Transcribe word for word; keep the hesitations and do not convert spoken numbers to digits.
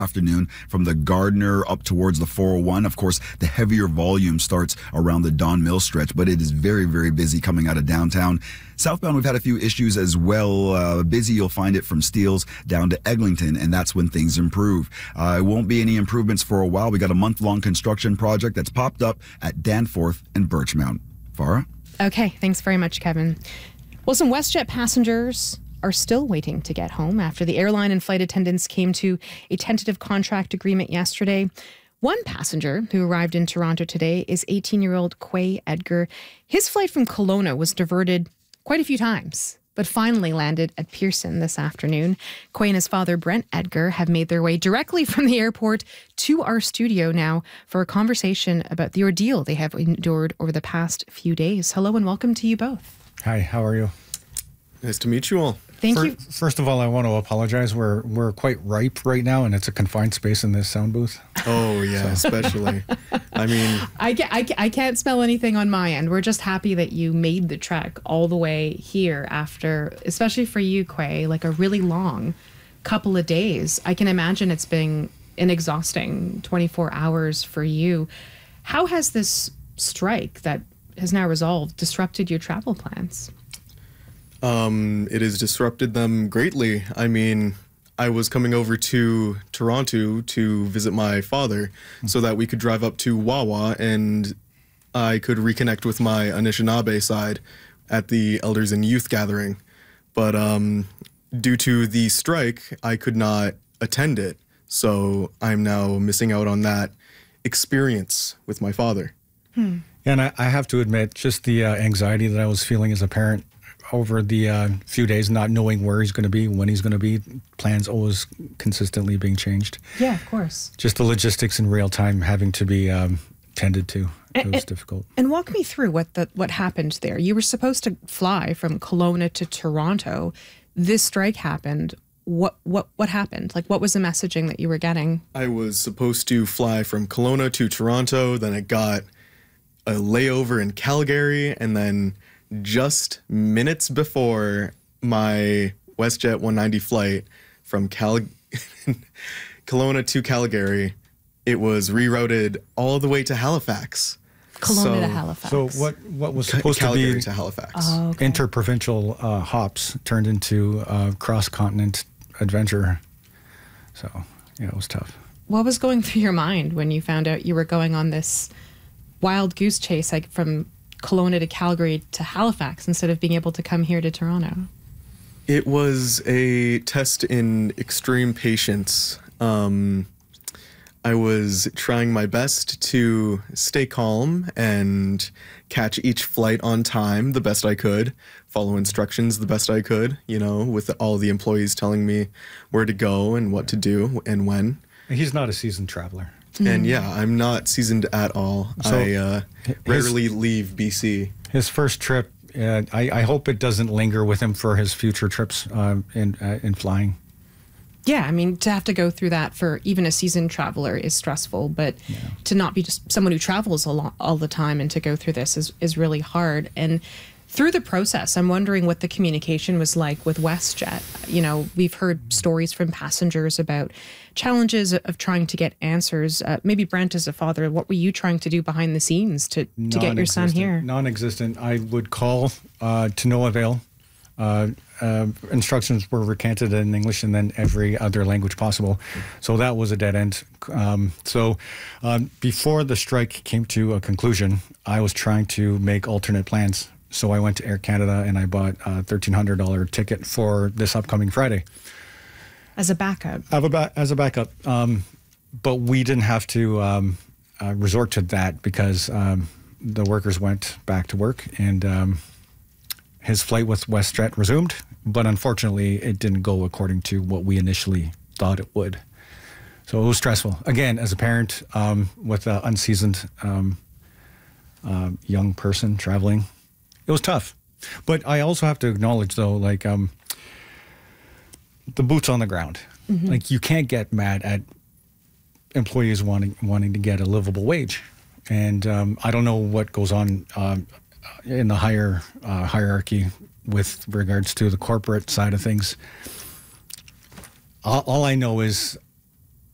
afternoon from the Gardiner up towards the four oh one. Of course, the heavier volume starts around the Don Mill stretch, but it is very, very busy coming out of downtown. Southbound, we've had a few issues as well. Uh, busy, you'll find it from Steeles down to Eglinton, and that's when things improve. Uh, it won't be any improvements for a while. We got a month-long construction project that's popped up at Danforth and Birchmount. Farah? Okay, thanks very much, Kevin. Well, some WestJet passengers are still waiting to get home after the airline and flight attendants came to a tentative contract agreement yesterday. One passenger who arrived in Toronto today is eighteen-year-old Quay Edgar. His flight from Kelowna was diverted quite a few times, but finally landed at Pearson this afternoon. Quay and his father, Brent Edgar, have made their way directly from the airport to our studio now for a conversation about the ordeal they have endured over the past few days. Hello and welcome to you both. Hi, how are you? Nice to meet you all. Thank first, you. First of all, I want to apologize. We're we're quite ripe right now, and it's a confined space in this sound booth. Oh, yeah, so. especially. I mean... I, can't, I, I can't smell anything on my end. We're just happy that you made the trek all the way here after, especially for you, Quay, like a really long couple of days. I can imagine it's been an exhausting twenty-four hours for you. How has this strike that has now resolved disrupted your travel plans? Um, it has disrupted them greatly. I mean, I was coming over to Toronto to visit my father so that we could drive up to Wawa and I could reconnect with my Anishinaabe side at the Elders and Youth Gathering. But um, due to the strike, I could not attend it. So I'm now missing out on that experience with my father. Hmm. And I, I have to admit, just the uh, anxiety that I was feeling as a parent over the uh, few days, not knowing where he's going to be, when he's going to be, plans always consistently being changed. Yeah, of course. Just the logistics in real time having to be um, tended to. It and, was difficult. And walk me through what the, what happened there. You were supposed to fly from Kelowna to Toronto. This strike happened. What what what happened? Like, what was the messaging that you were getting? I was supposed to fly from Kelowna to Toronto. Then I got a layover in Calgary, and then just minutes before my WestJet one ninety flight from Cal- Kelowna to Calgary, it was rerouted all the way to Halifax. Kelowna so, to Halifax. So what, what was supposed Calgary to be to Halifax. Oh, okay. interprovincial uh, hops turned into uh, cross-continent adventure. So, yeah, it was tough. What was going through your mind when you found out you were going on this wild goose chase, like from Kelowna to Calgary to Halifax, instead of being able to come here to Toronto? It was a test in extreme patience. Um, I was trying my best to stay calm and catch each flight on time the best I could, follow instructions the best I could, you know, with all the employees telling me where to go and what to do and when. He's not a seasoned traveler. And yeah, I'm not seasoned at all. So I uh, his, rarely leave B C. His first trip, uh, I, I hope it doesn't linger with him for his future trips uh, in uh, in flying. Yeah, I mean, to have to go through that for even a seasoned traveler is stressful, but yeah. to not be just someone who travels a lot all the time and to go through this is, is really hard. And through the process, I'm wondering what the communication was like with WestJet. You know, we've heard stories from passengers about challenges of trying to get answers. Uh, maybe Brent, as a father, what were you trying to do behind the scenes to, to get your son here? Non-existent. I would call uh, to no avail. Uh, uh, instructions were recanted in English and then every other language possible. So that was a dead end. Um, so um, before the strike came to a conclusion, I was trying to make alternate plans. So I went to Air Canada and I bought a thirteen hundred dollars ticket for this upcoming Friday. As a backup? As a, ba- as a backup. Um, but we didn't have to um, uh, resort to that because um, the workers went back to work and um, his flight with WestJet resumed. But unfortunately, it didn't go according to what we initially thought it would. So it was stressful. Again, as a parent um, with an unseasoned um, uh, young person traveling, it was tough. But I also have to acknowledge, though, like um, the boots on the ground. Mm-hmm. Like you can't get mad at employees wanting wanting to get a livable wage. And um, I don't know what goes on um, in the higher uh, hierarchy with regards to the corporate side of things. All, all I know is